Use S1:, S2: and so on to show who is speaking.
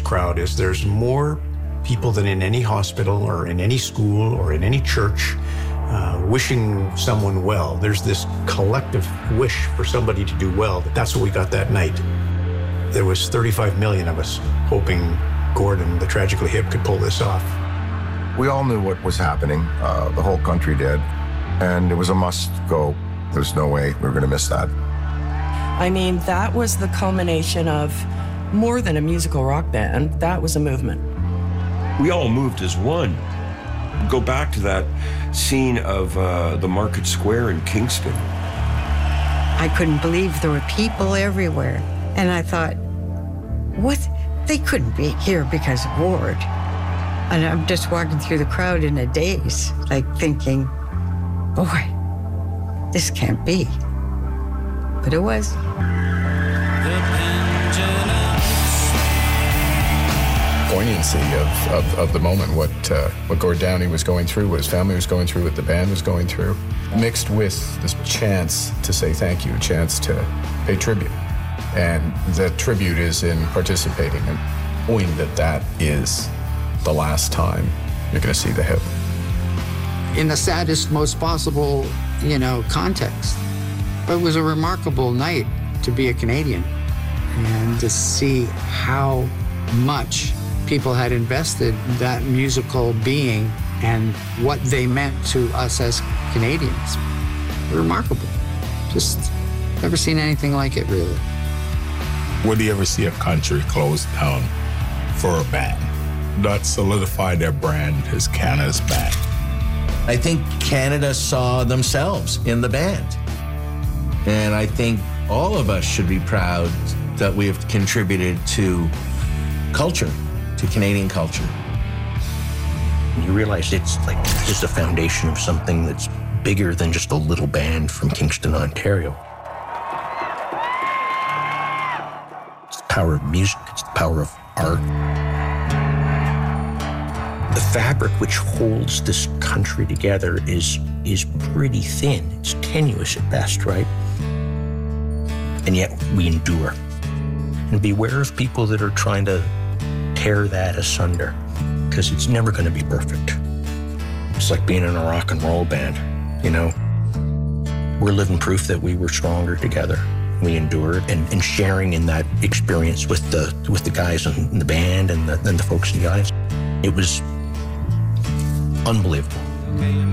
S1: crowd is there's more people than in any hospital or in any school or in any church wishing someone well. There's this collective wish for somebody to do well. That's what we got that night. There was 35 million of us hoping Gordon, the Tragically Hip, could pull this off.
S2: We all knew what was happening. The whole country did. And it was a must go. There's no way we were going to miss that.
S3: I mean, that was the culmination of more than a musical rock band. That was a movement.
S4: We all moved as one. Go back to that scene of the Market Square in Kingston.
S5: I couldn't believe there were people everywhere. And I thought, what? They couldn't be here because of Ward. And I'm just walking through the crowd in a daze, like thinking, boy, this can't be. But it was.
S6: Poignancy of the moment, what Gord Downie was going through, what his family was going through, what the band was going through, mixed with this chance to say thank you, a chance to pay tribute. And the tribute is in participating and knowing that that is the last time you're going to see the Hip.
S7: In the saddest, most possible, context. But it was a remarkable night to be a Canadian and to see how much people had invested in that musical being and what they meant to us as Canadians. Remarkable. Just never seen anything like it, really.
S8: Would you ever see a country close down for a band? That solidified their brand as Canada's band.
S9: I think Canada saw themselves in the band. And I think all of us should be proud that we have contributed to culture, to Canadian culture.
S10: You realize it's like just the foundation of something that's bigger than just a little band from Kingston, Ontario. It's the power of music, it's the power of art. The fabric which holds this country together is pretty thin. It's tenuous at best, right? And yet we endure. And beware of people that are trying to tear that asunder, because it's never going to be perfect. It's like being in a rock and roll band, We're living proof that we were stronger together. We endured, and sharing in that experience with the guys in the band and the folks in the audience. It was unbelievable.